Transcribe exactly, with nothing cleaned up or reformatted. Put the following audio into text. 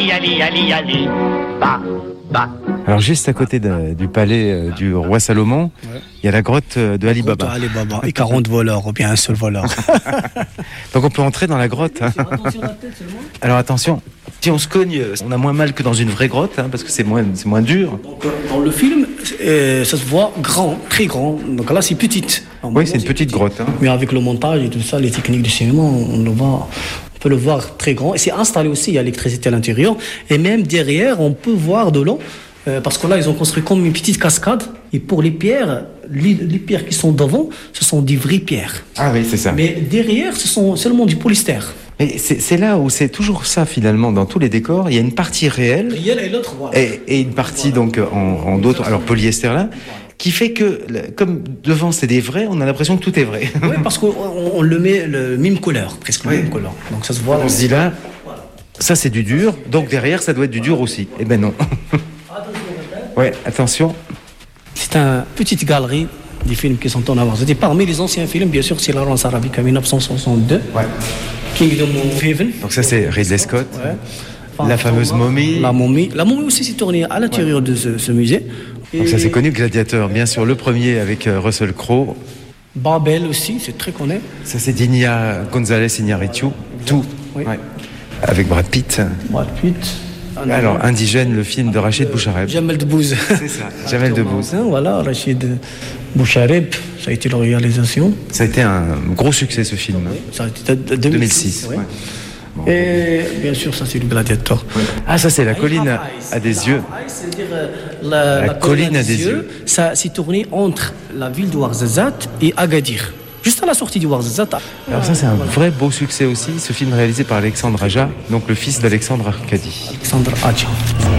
Ali, Ali, Ali, Ali, ba, ba. Alors juste à côté de, du palais euh, du roi Salomon, il ouais. y a la grotte de Ali Baba. Ali Baba et quarante voleurs, ou bien un seul voleur. Donc on peut entrer dans la grotte. Hein. Alors attention, si on se cogne, on a moins mal que dans une vraie grotte, hein, parce que c'est moins, c'est moins dur. Donc, dans le film, euh, ça se voit grand, très grand. Donc là, c'est petite. Oui, c'est une petite grotte. Hein. Mais avec le montage et tout ça, les techniques de cinéma, on le voit... On peut le voir très grand. Et c'est installé aussi, il y a l'électricité à l'intérieur. Et même derrière, on peut voir de l'eau. Euh, parce que là, ils ont construit comme une petite cascade. Et pour les pierres, les, les pierres qui sont devant, ce sont des vraies pierres. Ah oui, c'est ça. Mais derrière, ce sont seulement du polystère. Mais c'est, c'est là où c'est toujours ça, finalement, dans tous les décors. Il y a une partie réelle. Réelle et l'autre, voilà. Et, et une partie, donc, en, en d'autres, alors polyester là. Qui fait que, comme devant c'est des vrais, on a l'impression que tout est vrai. Oui, parce qu'on on le met le même couleur, presque oui. le même couleur. Donc ça se voit. On se dit là, ça c'est du dur, donc derrière ça doit être du dur aussi. Eh ben non. Ouais, attention. C'est une petite galerie des films qui sont en avance. C'était parmi les anciens films, bien sûr, c'est Lawrence Arabic en dix-neuf cent soixante-deux. Ouais. Kingdom of Heaven. Donc ça c'est Ridley Scott. Ouais. Enfin, la fameuse momie. La momie. La momie aussi s'est tournée à l'intérieur ouais. de ce, ce musée. Donc ça c'est connu, Gladiateur, bien sûr, le premier avec Russell Crowe. Babel aussi, c'est très connu. Ça c'est Dinia González Iñárritu, tout, oui. ouais. Avec Brad Pitt. Brad Pitt. Alors, Indigène, le film de Rachid Bouchareb. Jamel Debbouze. C'est ça, Jamel Debbouze. Voilà, Rachid Bouchareb, ça a été la réalisation. Ça a été un gros succès ce film. Oui, ça a été de deux mille six. deux mille six, ouais. Et bien sûr, ça c'est le Gladiator. Oui. Ah, ça c'est la colline à, à des yeux. C'est-à-dire la, la, la colline à des, des yeux, yeux. Ça s'est tourné entre la ville de Ouarzazate et Agadir, juste à la sortie du Ouarzazate. Alors ça c'est un vrai beau succès aussi, ce film réalisé par Alexandre Aja, donc le fils d'Alexandre Arcadi. Alexandre Aja.